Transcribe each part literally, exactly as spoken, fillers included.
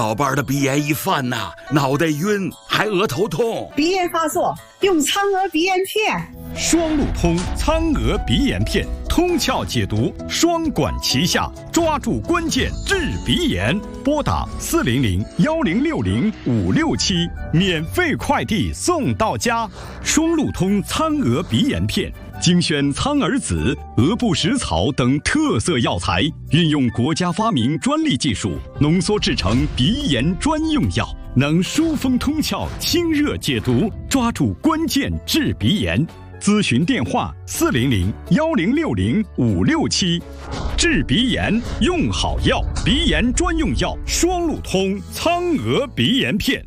老伴儿的鼻炎一犯呐、啊，脑袋晕，还额头痛。 鼻炎发作，用苍鹅鼻炎片。 双路通苍鹅鼻炎片，通窍解毒，双管齐下，抓住关键治鼻炎。拨打四零零幺零六零五六七，免费快递送到家。双路通苍鹅鼻炎片。精选苍耳子、鹅不食草等特色药材，运用国家发明专利技术，浓缩制成鼻炎专用药，能疏风通窍、清热解毒，抓住关键治鼻炎。咨询电话：四零零幺零六零五六七。治鼻炎用好药，鼻炎专用药双路通苍鹅鼻炎片。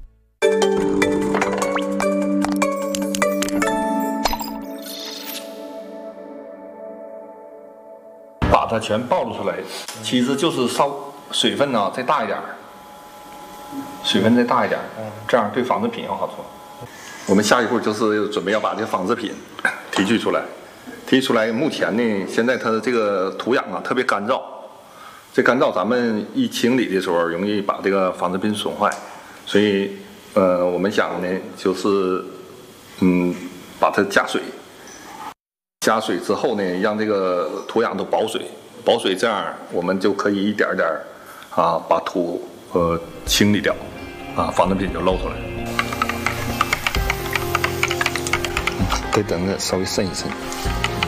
把它全暴露出来，其实就是稍水分呢再大一点，水分再大一点，这样对纺织品有好处。我们下一步就是准备要把这个纺织品提取出来，提取出来。目前呢，现在它的这个土壤啊特别干燥，这干燥咱们一清理的时候容易把这个纺织品损坏，所以呃，我们想呢就是嗯把它加水。加水之后呢，让这个土壤都保水，保水，这样我们就可以一点点啊把土呃清理掉，啊纺织品就露出来。得等着稍微渗一渗。